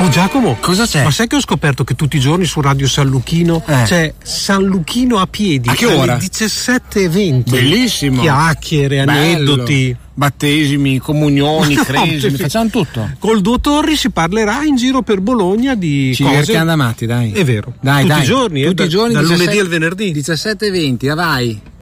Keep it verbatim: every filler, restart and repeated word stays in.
Oh Giacomo, cosa c'è? Ma sai che ho scoperto che tutti i giorni su Radio San Luchino eh. c'è San Luchino a piedi a che ora? alle diciassette e venti. Bellissimo. Chiacchiere, aneddoti. Bello. Battesimi, comunioni, cresimi, facciamo tutto. Col Duo Torri si parlerà in giro per Bologna di Ci cose. Ci divertiamo da matti, dai. È vero. Dai, tutti dai. i giorni, tutti eh, i giorni, dal diciassette, lunedì al venerdì. diciassette e venti, vai.